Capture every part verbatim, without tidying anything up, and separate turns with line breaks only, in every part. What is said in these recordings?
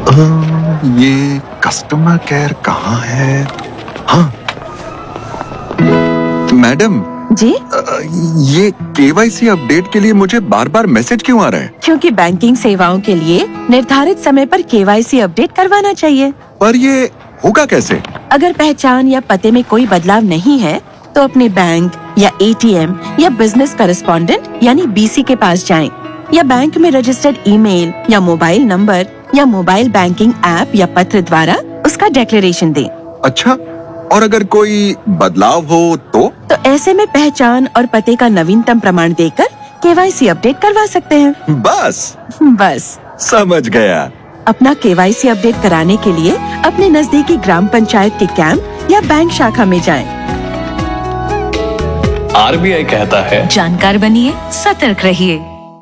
अ, ये customer care कहाँ है? हाँ, मैडम,
जी,
अ, ये केवाईसी अपडेट के लिए मुझे बार बार मैसेज क्यों आ रहा है?
क्योंकि बैंकिंग सेवाओं के लिए निर्धारित समय पर केवाईसी अपडेट करवाना चाहिए।
पर ये होगा कैसे?
अगर पहचान या पते में कोई बदलाव नहीं है, तो अपने बैंक या एटीएम या बिजनेस करेस्पॉन्डेंट यानी बीसी के पास जाएं, या बैंक में रजिस्टर्ड ईमेल या मोबाइल नंबर या मोबाइल बैंकिंग ऐप या पत्र द्वारा उसका डिक्लेरेशन दें।
अच्छा, और अगर कोई बदलाव हो तो?
तो ऐसे में पहचान और पते का नवीनतम प्रमाण देकर केवाईसी अपडेट करवा सकते हैं।
बस
बस
समझ गया।
अपना केवाईसी अपडेट कराने के लिए अपने नजदीकी ग्राम पंचायत के कैंप या बैंक शाखा में जाएं।
आरबीआई कहता है,
जानकार बनिए, सतर्क रहिए।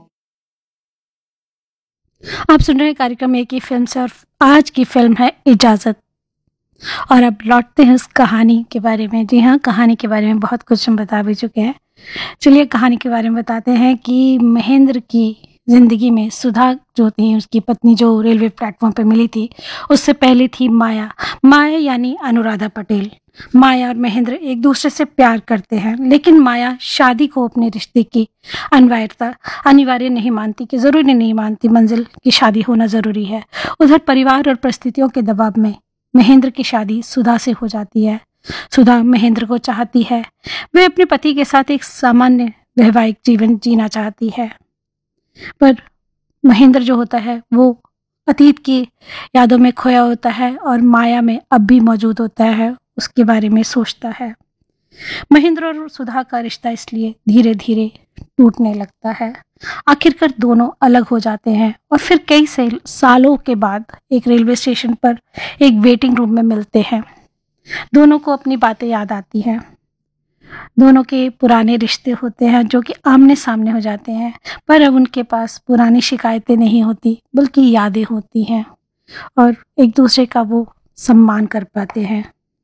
आप सुन रहे हैं कार्यक्रम एक ही फिल्म से, और आज की फिल्म है इजाजत। और अब लौटते हैं उस कहानी के बारे में। जी हाँ, कहानी के बारे में बहुत कुछ हम बता भी चुके हैं। चलिए कहानी के बारे में बताते हैं कि महेंद्र की ज़िंदगी में सुधा जो थी, उसकी पत्नी जो रेलवे प्लेटफॉर्म पे मिली थी, उससे पहले थी माया। माया यानी अनुराधा पटेल। माया और महेंद्र एक दूसरे से प्यार करते हैं, लेकिन माया शादी को अपने रिश्ते की अनिवार्यता अनिवार्य नहीं मानती, कि ज़रूरी नहीं मानती मंजिल की शादी होना ज़रूरी है। उधर परिवार और परिस्थितियों के दबाव में महेंद्र की शादी सुधा से हो जाती है। सुधा महेंद्र को चाहती है, वे अपने पति के साथ एक सामान्य वैवाहिक जीवन जीना चाहती है, पर महेंद्र जो होता है वो अतीत की यादों में खोया होता है और माया में अब भी मौजूद होता है, उसके बारे में सोचता है। महेंद्र और सुधा का रिश्ता इसलिए धीरे धीरे टूटने लगता है। आखिरकार दोनों अलग हो जाते हैं और फिर कई सालों के बाद एक रेलवे स्टेशन पर एक वेटिंग रूम में मिलते हैं। दोनों को अपनी बातें याद आती हैं। दोनों के पुराने रिश्ते होते हैं जो कि आमने सामने हो जाते हैं, पर अब उनके पास पुरानी शिकायतें नहीं होती बल्कि यादें होती हैं, और एक दूसरे का वो सम्मान कर पाते हैं।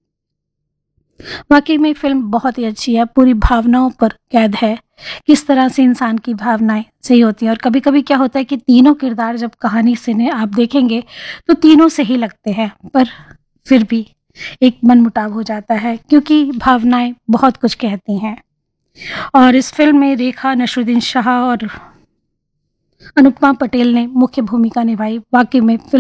वाकई में फिल्म बहुत ही अच्छी है, पूरी भावनाओं पर कैद है, किस तरह से इंसान की भावनाएं सही होती हैं। और कभी कभी क्या होता है कि तीनों किरदार जब कहानी से ने आप देखेंगे तो तीनों सही लगते हैं, पर फिर भी एक मनमुटाव हो जाता है, क्योंकि भावनाएं बहुत कुछ कहती हैं। और इस फिल्म में रेखा, नसरुद्दीन शाह और अनुपमा पटेल ने मुख्य भूमिका निभाई। वाकई में